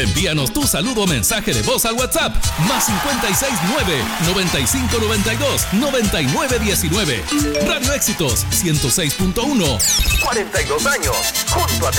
Envíanos tu saludo o mensaje de voz al WhatsApp más 569-9592-9919. Radio Éxitos 106.1. 42 años junto a ti.